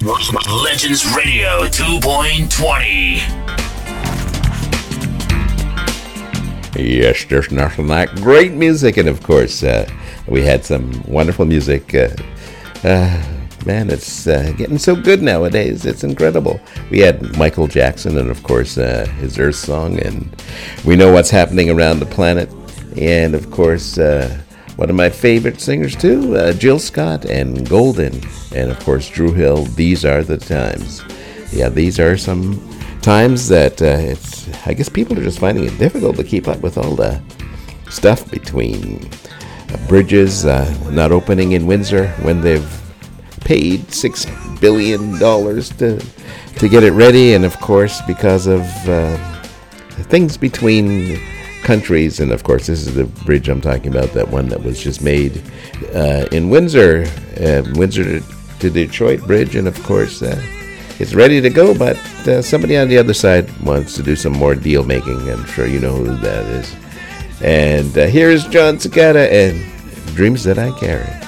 Legends Radio 2.20. Yes, there's nothing like great music, and of course, we had some wonderful music. Man, it's getting so good nowadays. It's incredible. We had Michael Jackson, and of course, his Earth Song, and we know what's happening around the planet. And of course, one of my favorite singers too, Jill Scott and Golden, and of course Drew Hill. These are the times. Yeah, these are some times that I guess people are just finding it difficult to keep up with all the stuff between bridges not opening in Windsor when they've paid $6 billion to get it ready, and of course because of things between countries. And of course this is the bridge I'm talking about, that one that was just made in Windsor, Windsor to Detroit bridge, and of course it's ready to go, but somebody on the other side wants to do some more deal making. I'm sure you know who that is. And here's John Cicada and Dreams That I Carry.